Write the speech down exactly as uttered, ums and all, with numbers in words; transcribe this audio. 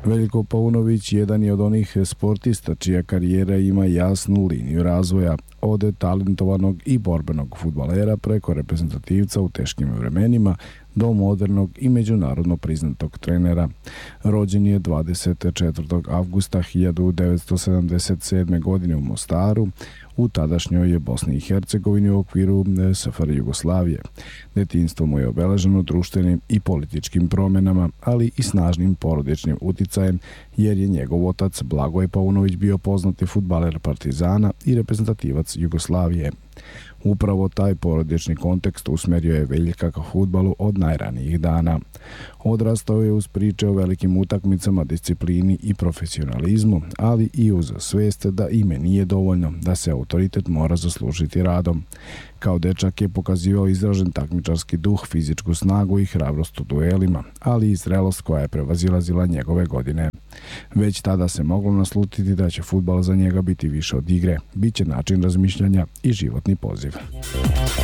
Veljko Paunović jedan je od onih sportista čija karijera ima jasnu liniju razvoja, od talentovanog i borbenog fudbalera preko reprezentativca u teškim vremenima do modernog i međunarodno priznatog trenera. Rođen je dvadeset četvrtog avgusta hiljadu devetsto sedamdeset sedme. godine u Mostaru, u tadašnjoj Bosni i Hercegovini u okviru S F R Jugoslavije. Detinjstvo mu je obeleženo društvenim i političkim promenama, ali i snažnim porodičnim uticajem, jer je njegov otac Blagoje Paunović bio poznati fudbaler Partizana i reprezentativac Jugoslavije. Upravo taj porodični kontekst usmerio je Veljka ka fudbalu od najranijih dana. Odrastao je uz priče o velikim utakmicama, disciplini i profesionalizmu, ali i uz svest da ime nije dovoljno, da se autoritet mora zaslužiti radom. Kao dečak je pokazivao izražen takmičarski duh, fizičku snagu i hrabrost u duelima, ali i zrelost koja je prevazilazila njegove godine. Već tada se moglo naslutiti da će fudbal za njega biti više od igre, biće način razmišljanja i životni poziv.